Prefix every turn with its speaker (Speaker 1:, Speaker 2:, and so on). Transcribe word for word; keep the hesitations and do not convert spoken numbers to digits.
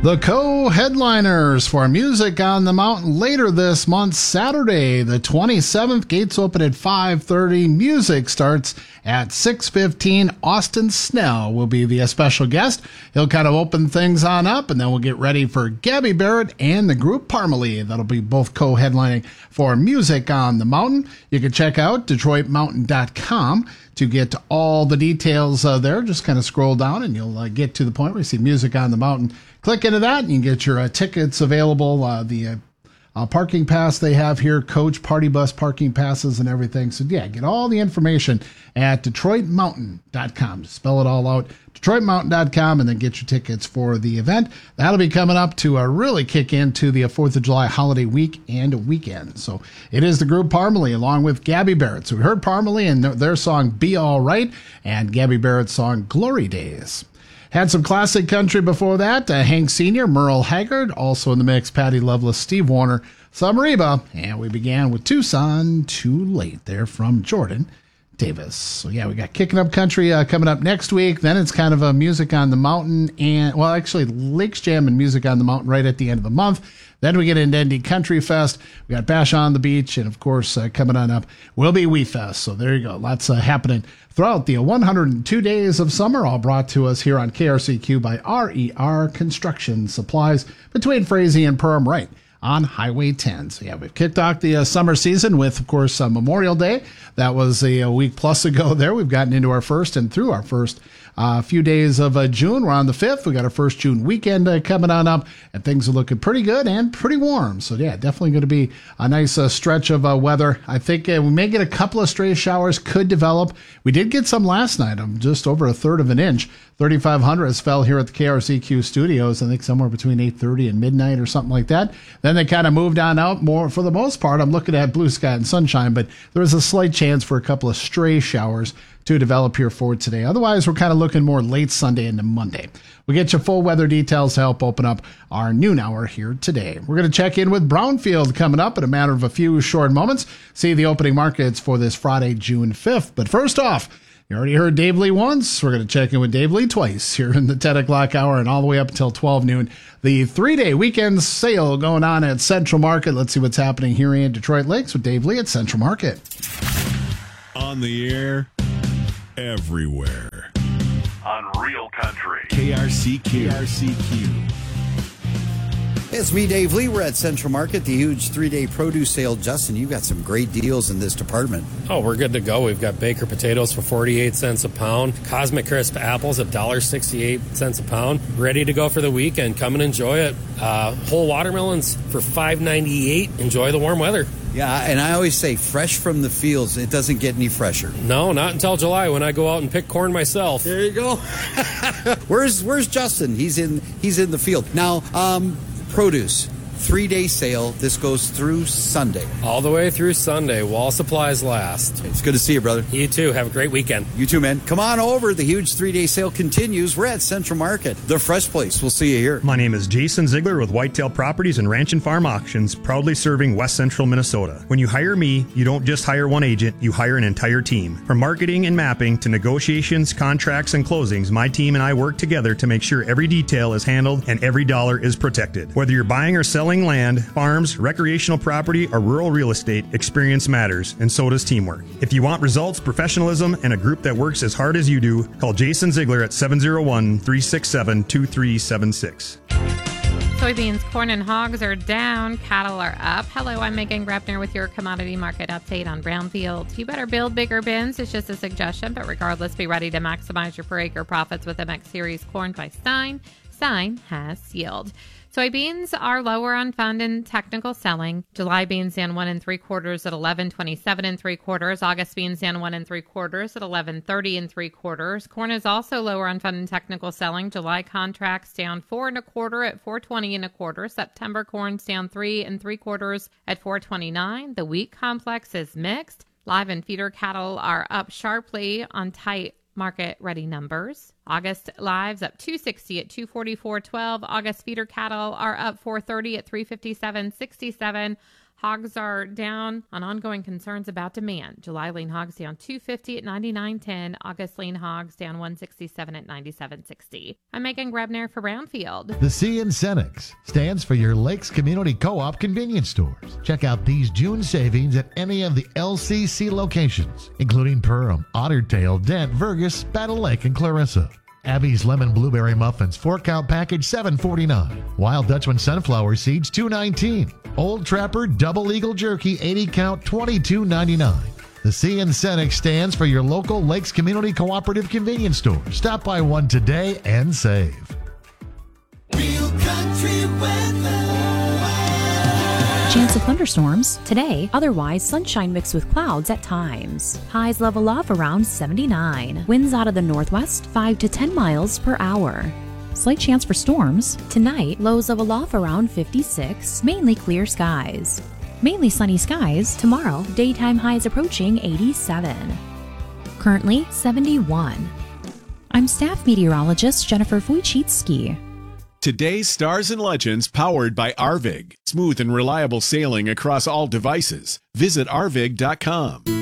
Speaker 1: The co-headliners for Music on the Mountain later this month, Saturday, the twenty-seventh. Gates open at five thirty. Music starts at six fifteen. Austin Snell will be the special guest. He'll kind of open things on up, and then we'll get ready for Gabby Barrett and the group Parmalee. That'll be both co-headlining for Music on the Mountain. You can check out Detroit Mountain dot com to get all the details uh, there. Just kind of scroll down, and you'll uh, get to the point where you see Music on the Mountain. Click into that, and you can get your uh, tickets available. Uh, the uh, uh, parking pass they have here, coach, party bus parking passes, and everything. So, yeah, get all the information at Detroit Mountain dot com. Just spell it all out, Detroit Mountain dot com, and then get your tickets for the event. That'll be coming up to uh, really kick into the uh, fourth of July holiday week and weekend. So it is the group Parmalee along with Gabby Barrett. So we heard Parmalee and their, their song Be All Right, and Gabby Barrett's song Glory Days. Had some classic country before that. Uh, Hank Senior, Merle Haggard, also in the mix, Patty Loveless, Steve Warner, Sumeriba, and we began with Tucson, Too Late there from Jordan Davis. So yeah, we got Kicking Up Country uh, coming up next week. Then it's kind of a Music on the Mountain, and well, actually Lakes Jam and Music on the Mountain right at the end of the month. Then we get into Indy Country Fest. We got Bash on the Beach, and of course, uh, coming on up will be We Fest. So there you go. Lots uh, happening throughout the one hundred two days of summer, all brought to us here on K R C Q by R E R Construction Supplies between Frazee and Perham, right on Highway ten. So yeah, we've kicked off the uh, summer season with, of course, uh, Memorial Day. That was a, a week plus ago there. We've gotten into our first and through our first uh, few days of uh, June. We're on the fifth. We got our first June weekend uh, coming on up, and things are looking pretty good and pretty warm. So yeah, definitely going to be a nice uh, stretch of uh, weather. I think uh, we may get a couple of stray showers could develop. We did get some last night. I'm just over a third of an inch. thirty-five hundredths fell here at the K R C Q studios, I think somewhere between eight thirty and midnight or something like that. Then they kind of moved on out more. For the most part, I'm looking at blue sky and sunshine, but there is a slight chance for a couple of stray showers to develop here for today. Otherwise, we're kind of looking more late Sunday into Monday. We'll get you full weather details to help open up our noon hour here today. We're going to check in with Brownfield coming up in a matter of a few short moments, see the opening markets for this Friday, June fifth. But first off, you already heard Dave Lee once. We're going to check in with Dave Lee twice here in the ten o'clock hour and all the way up until twelve noon. The three-day weekend sale going on at Central Market. Let's see what's happening here in Detroit Lakes with Dave Lee at Central Market.
Speaker 2: On the air, everywhere.
Speaker 3: On Real Country.
Speaker 2: K R C Q. K R C Q.
Speaker 4: It's me, Dave Lee. We're at Central Market, the huge three-day produce sale. Justin, you've got some great deals in this department.
Speaker 5: Oh, we're good to go. We've got Baker potatoes for forty-eight cents a pound, Cosmic Crisp apples at one dollar and sixty-eight cents a pound. Ready to go for the weekend. Come and enjoy it. Uh, whole watermelons for five ninety-eight. Enjoy the warm weather.
Speaker 4: Yeah, and I always say fresh from the fields. It doesn't get any fresher.
Speaker 5: No, not until July when I go out and pick corn myself.
Speaker 4: There you go. where's Where's Justin? He's in He's in the field now. Um, produce. Three-day sale. This goes through Sunday.
Speaker 5: All the way through Sunday. While supplies last.
Speaker 4: It's good to see you, brother.
Speaker 5: You too. Have a great weekend.
Speaker 4: You too, man. Come on over. The huge three-day sale continues. We're at Central Market, the fresh place. We'll see you here.
Speaker 6: My name is Jason Ziegler with Whitetail Properties and Ranch and Farm Auctions, proudly serving West Central Minnesota. When you hire me, you don't just hire one agent, you hire an entire team. From marketing and mapping to negotiations, contracts, and closings, my team and I work together to make sure every detail is handled and every dollar is protected. Whether you're buying or selling land, farms, recreational property, or rural real estate, experience matters, and so does teamwork. If you want results, professionalism, and a group that works as hard as you do, call Jason Ziegler at seven oh one, three six seven, two three seven six.
Speaker 7: Soybeans, corn, and hogs are down. Cattle are up. Hello, I'm Megan Grabner with your commodity market update on Brownfield. You better build bigger bins. It's just a suggestion, but regardless, be ready to maximize your per acre profits with M X Series corn by Stein. Stein has yield. Soybeans are lower on fund and technical selling. July beans down one and three quarters at eleven twenty-seven and three quarters. August beans down one and three quarters at eleven thirty and three quarters. Corn is also lower on fund and technical selling. July contracts down four and a quarter at four twenty and a quarter. September corn's down three and three quarters at four twenty-nine. The wheat complex is mixed. Live and feeder cattle are up sharply on tight market ready numbers. August lives up two sixty at two forty-four twelve. August feeder cattle are up four thirty at three fifty-seven sixty-seven. Hogs are down on ongoing concerns about demand. July lean hogs down two fifty at ninety-nine ten. August lean hogs down one sixty-seven at ninety-seven sixty. I'm Megan Grebner for Brownfield.
Speaker 8: The C in Cenex stands for your Lakes Community Co-op convenience stores. Check out these June savings at any of the L C C locations, including Perham, Otter Tail, Dent, Vergus, Battle Lake, and Clarissa. Abby's Lemon Blueberry Muffins, four count package, seven forty-nine. Wild Dutchman Sunflower Seeds, two nineteen. Old Trapper Double Eagle Jerky, eighty count, twenty-two ninety-nine. The C in Cenex stands for your local Lakes Community Cooperative convenience store. Stop by one today and save.
Speaker 9: Real country weather.
Speaker 10: Chance of thunderstorms today, otherwise sunshine mixed with clouds at times. Highs level off around seventy-nine. Winds out of the northwest five to ten miles per hour. Slight chance for storms. Tonight, lows level off around fifty-six, mainly clear skies. Mainly sunny skies. Tomorrow, daytime highs approaching eighty-seven. Currently, seventy-one. I'm staff meteorologist Jennifer Wojcicki.
Speaker 2: Today's Stars and Legends powered by Arvig. Smooth and reliable sailing across all devices. Visit arvig dot com.